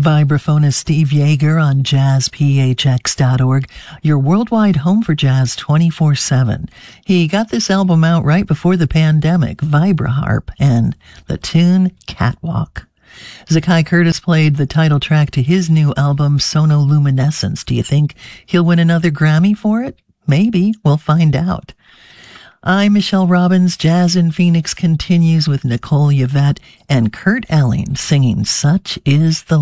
Vibraphonist Steve Yeager on jazzphx.org, your worldwide home for jazz 24/7. He got this album out right before the pandemic, Vibraharp, and the tune Catwalk. Zakai Curtis played the title track to his new album, Sonoluminescence. Do you think he'll win another Grammy for it? Maybe. We'll find out. I'm Michelle Robbins. Jazz in Phoenix continues with Nicole Yvette and Kurt Elling singing Such Is the